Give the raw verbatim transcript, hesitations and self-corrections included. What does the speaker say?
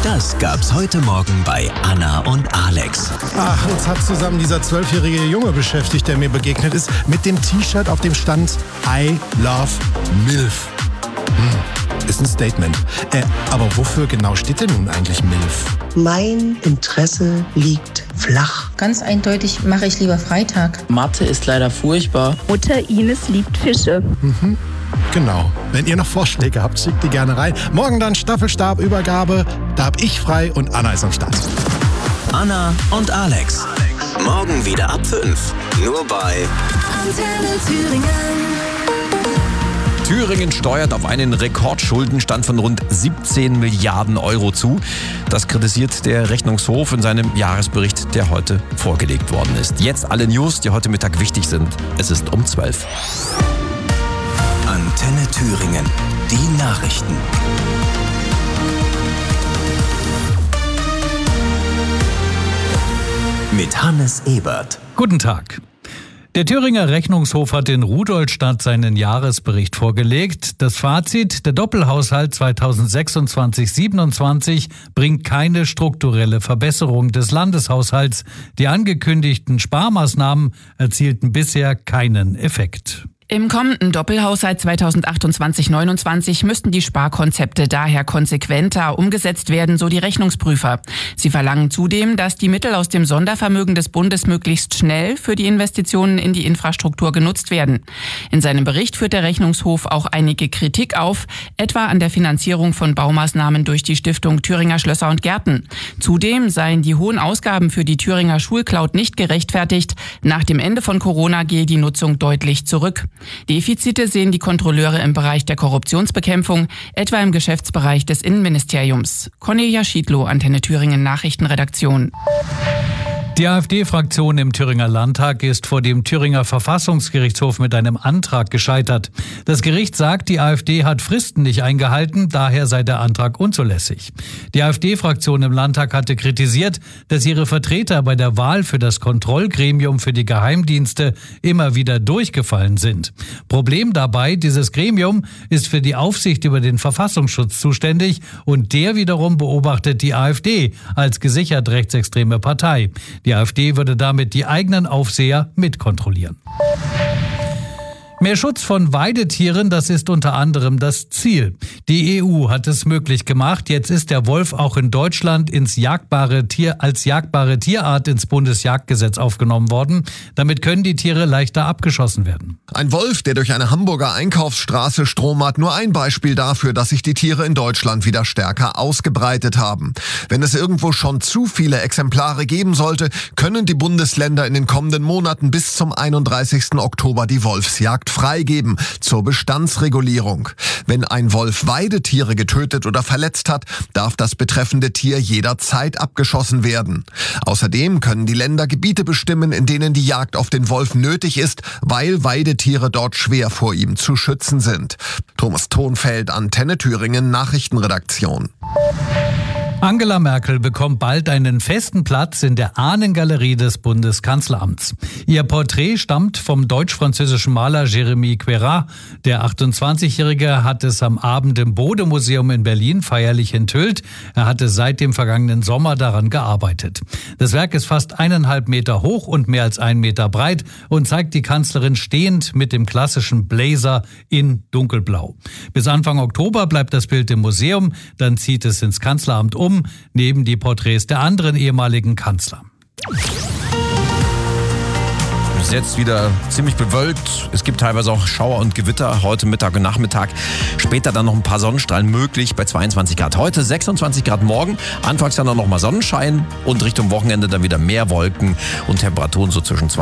Das gab's heute Morgen bei Anna und Alex. Ach, uns hat zusammen dieser zwölfjährige Junge beschäftigt, der mir begegnet ist, mit dem T-Shirt, auf dem stand I love MILF. Hm, ist ein Statement. Äh, aber wofür genau steht denn nun eigentlich MILF? Mein Interesse liegt flach. Ganz eindeutig mache ich lieber Freitag. Mathe ist leider furchtbar. Mutter Ines liebt Fische. Mhm. Genau. Wenn ihr noch Vorschläge habt, schickt die gerne rein. Morgen dann Staffelstabübergabe. Da hab ich frei und Anna ist am Start. Anna und Alex. Morgen wieder ab fünf. Nur bei Antenne Thüringen. Thüringen steuert auf einen Rekordschuldenstand von rund siebzehn Milliarden Euro zu. Das kritisiert der Rechnungshof in seinem Jahresbericht, der heute vorgelegt worden ist. Jetzt alle News, die heute Mittag wichtig sind. Es ist um zwölf. Antenne Thüringen. Die Nachrichten. Mit Hannes Ebert. Guten Tag. Der Thüringer Rechnungshof hat in Rudolstadt seinen Jahresbericht vorgelegt. Das Fazit: Der Doppelhaushalt zweitausendsechsundzwanzig siebenundzwanzig bringt keine strukturelle Verbesserung des Landeshaushalts. Die angekündigten Sparmaßnahmen erzielten bisher keinen Effekt. Im kommenden Doppelhaushalt zweitausendachtundzwanzig neunundzwanzig müssten die Sparkonzepte daher konsequenter umgesetzt werden, so die Rechnungsprüfer. Sie verlangen zudem, dass die Mittel aus dem Sondervermögen des Bundes möglichst schnell für die Investitionen in die Infrastruktur genutzt werden. In seinem Bericht führt der Rechnungshof auch einige Kritik auf, etwa an der Finanzierung von Baumaßnahmen durch die Stiftung Thüringer Schlösser und Gärten. Zudem seien die hohen Ausgaben für die Thüringer Schulcloud nicht gerechtfertigt. Nach dem Ende von Corona gehe die Nutzung deutlich zurück. Defizite sehen die Kontrolleure im Bereich der Korruptionsbekämpfung, etwa im Geschäftsbereich des Innenministeriums. Cornelia Schiedlow, Antenne Thüringen Nachrichtenredaktion. Die AfD-Fraktion im Thüringer Landtag ist vor dem Thüringer Verfassungsgerichtshof mit einem Antrag gescheitert. Das Gericht sagt, die AfD hat Fristen nicht eingehalten, daher sei der Antrag unzulässig. Die AfD-Fraktion im Landtag hatte kritisiert, dass ihre Vertreter bei der Wahl für das Kontrollgremium für die Geheimdienste immer wieder durchgefallen sind. Problem dabei: Dieses Gremium ist für die Aufsicht über den Verfassungsschutz zuständig und der wiederum beobachtet die AfD als gesichert rechtsextreme Partei. Die AfD würde damit die eigenen Aufseher mitkontrollieren. Mehr Schutz von Weidetieren, das ist unter anderem das Ziel. Die E U hat es möglich gemacht. Jetzt ist der Wolf auch in Deutschland ins jagdbare Tier, als jagdbare Tierart ins Bundesjagdgesetz aufgenommen worden. Damit können die Tiere leichter abgeschossen werden. Ein Wolf, der durch eine Hamburger Einkaufsstraße stromert, nur ein Beispiel dafür, dass sich die Tiere in Deutschland wieder stärker ausgebreitet haben. Wenn es irgendwo schon zu viele Exemplare geben sollte, können die Bundesländer in den kommenden Monaten bis zum einunddreißigsten Oktober die Wolfsjagd freigeben zur Bestandsregulierung. Wenn ein Wolf Weidetiere getötet oder verletzt hat, darf das betreffende Tier jederzeit abgeschossen werden. Außerdem können die Länder Gebiete bestimmen, in denen die Jagd auf den Wolf nötig ist, weil Weidetiere dort schwer vor ihm zu schützen sind. Thomas Thonfeld, Antenne Thüringen Nachrichtenredaktion. Angela Merkel bekommt bald einen festen Platz in der Ahnengalerie des Bundeskanzleramts. Ihr Porträt stammt vom deutsch-französischen Maler Jérémy Queyras. Der achtundzwanzigjährige hat es am Abend im Bode-Museum in Berlin feierlich enthüllt. Er hatte seit dem vergangenen Sommer daran gearbeitet. Das Werk ist fast eineinhalb Meter hoch und mehr als einen Meter breit und zeigt die Kanzlerin stehend mit dem klassischen Blazer in dunkelblau. Bis Anfang Oktober bleibt das Bild im Museum, dann zieht es ins Kanzleramt um, neben die Porträts der anderen ehemaligen Kanzler. Es ist jetzt wieder ziemlich bewölkt. Es gibt teilweise auch Schauer und Gewitter heute Mittag und Nachmittag. Später dann noch ein paar Sonnenstrahlen möglich bei zweiundzwanzig Grad. Heute sechsundzwanzig Grad morgen. Anfangs dann noch mal Sonnenschein und Richtung Wochenende dann wieder mehr Wolken und Temperaturen so zwischen